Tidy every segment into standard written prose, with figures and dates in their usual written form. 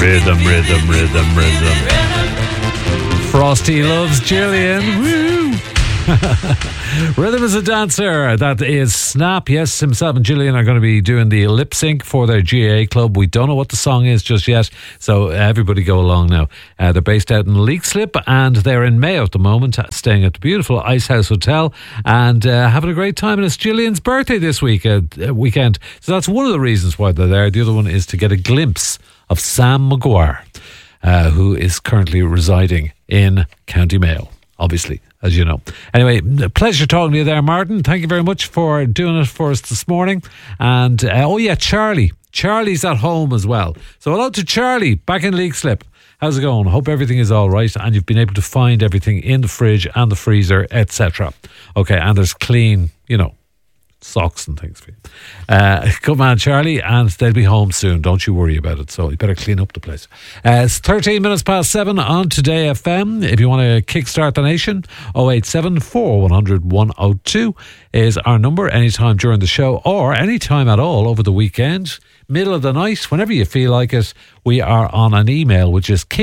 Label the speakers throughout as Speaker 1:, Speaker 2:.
Speaker 1: Rhythm. Frosty loves Gillian. Woo! Rhythm is a dancer. That is Snap. Yes, himself and Gillian are going to be doing the lip sync for their GAA club. We don't know what the song is just yet, so everybody go along now. They're based out in Leixlip and they're in Mayo at the moment, staying at the beautiful Ice House Hotel and having a great time. And it's Gillian's birthday this weekend, so that's one of the reasons why they're there. The other one is to get a glimpse of Sam Maguire, who is currently residing in County Mayo, obviously, as you know. Anyway, pleasure talking to you there, Martin. Thank you very much for doing it for us this morning. And, Charlie. Charlie's at home as well. So hello to Charlie, back in Leixlip. How's it going? Hope everything is all right and you've been able to find everything in the fridge and the freezer, etc. Okay, and there's clean, socks and things for you. Good man, Charlie, and they'll be home soon. Don't you worry about it. So you better clean up the place. It's 13 minutes past 7 on Today FM. If you want to kickstart the nation, 087 4100 102 is our number anytime during the show or anytime at all over the weekend. Middle of the night, whenever you feel like it, we are on an email, which is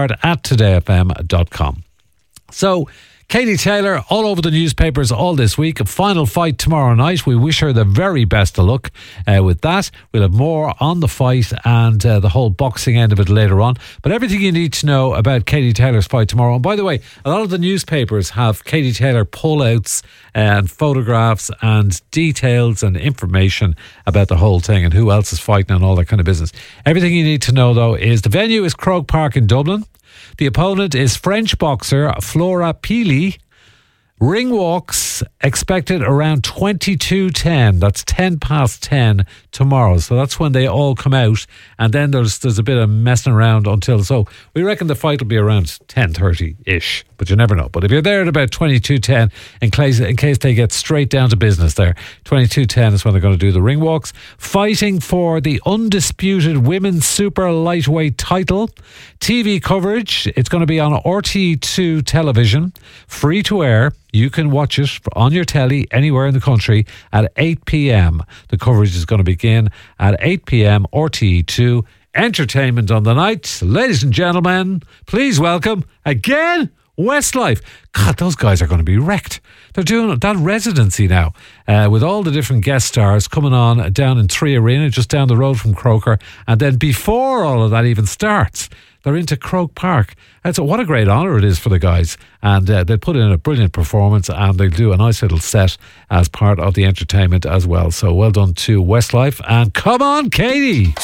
Speaker 1: kickstart@todayfm.com. So, Katie Taylor, all over the newspapers all this week. A final fight tomorrow night. We wish her the very best of luck with that. We'll have more on the fight and the whole boxing end of it later on. But everything you need to know about Katie Taylor's fight tomorrow. And by the way, a lot of the newspapers have Katie Taylor pullouts and photographs and details and information about the whole thing and who else is fighting and all that kind of business. Everything you need to know, though, is the venue is Croke Park in Dublin. The opponent is French boxer Flora Pili. Ring walks expected around 22:10. That's 10 past 10 tomorrow. So that's when they all come out. And then there's a bit of messing around until... So we reckon the fight will be around 10:30-ish. But you never know. But if you're there at about 22:10, in case they get straight down to business there, 22:10 is when they're going to do the ring walks. Fighting for the undisputed women's super lightweight title. TV coverage. It's going to be on RTÉ2 television. Free to air. You can watch it on your telly anywhere in the country at 8 p.m. The coverage is going to begin at 8 p.m. RTÉ2. Entertainment on the night. Ladies and gentlemen, please welcome again Westlife. God, those guys are going to be wrecked. They're doing that residency now with all the different guest stars coming on down in 3 Arena, just down the road from Croker. And then before all of that even starts, they're into Croke Park. And so what a great honour it is for the guys. And they put in a brilliant performance and they do a nice little set as part of the entertainment as well. So well done to Westlife. And come on, Katie.